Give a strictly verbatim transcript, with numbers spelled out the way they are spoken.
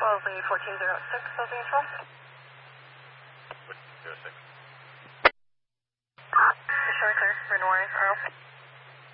lead fourteen zero six, closing trust. fourteen zero six. Short clear, Renoir, are open.